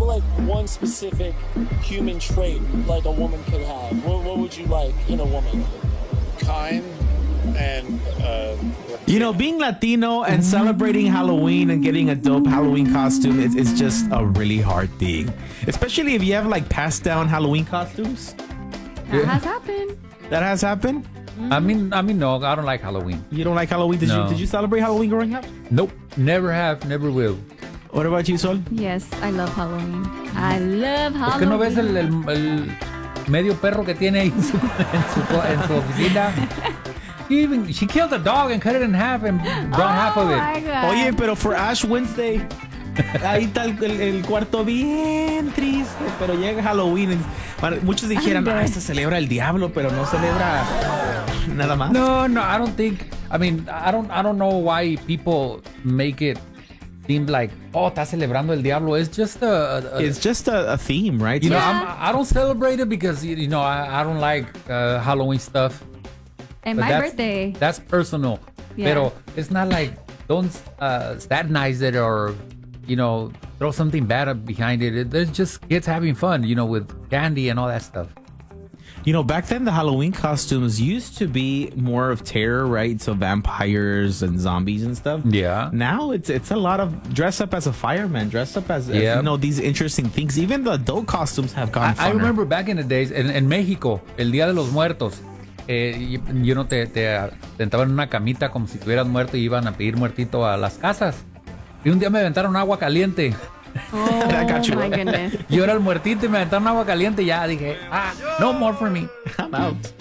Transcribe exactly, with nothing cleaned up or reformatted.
like one specific human trait like a woman could have? What, what would you like in a woman? Kind and uh, You know, being Latino and celebrating Halloween and getting a dope Halloween costume is, is just a really hard thing. Especially if you have like passed down Halloween costumes. That has happened. That has happened. I mean, I mean, no, I don't like Halloween. You don't like Halloween? Did No. you did you celebrate Halloween growing up? Nope, never have, never will. What about you, Sol? Yes, I love Halloween. I love ¿Por qué Halloween. no ves el, el- el medio perro que tiene ahí en su, en su, en su oficina? She even she killed a dog and cut it in half and brought half of Oh it. my God. Oye, pero for Ash Wednesday, ahí está el, el- el cuarto bien triste, pero llega Halloween. y- bueno, muchos dijeran, ah, este celebra el diablo, pero no celebra nada más. No, no, I don't think. I mean, I don't, I don't know why people make it seem like, oh, está celebrando el diablo. It's just a, a- It's just a, a theme, right? you know, Yeah. I'm, I don't celebrate it because you you know I, I don't like uh, Halloween stuff. And But my that's- birthday. That's personal. Yeah. Pero it's not like don't uh, satanize it or you know throw something bad up behind it. it. There's just kids having fun, you know, with candy and all that stuff. You know, back then the Halloween costumes used to be more of terror, right? So vampires and zombies and stuff. Yeah. Now it's it's a lot of dress up as a fireman, dress up as, as, Yeah. you know, these interesting things. Even the adult costumes have gone I, I funner. remember back in the days en, en México, el Día de los Muertos. Eh, y- you know, te, te sentaban en una camita como si estuvieras muerto y iban a pedir muertito a las casas. Y un día me aventaron agua caliente. Oh That got you. my goodness. Yo era el muertito y me aventaron agua caliente y ya dije, ah, no more for me. I'm out.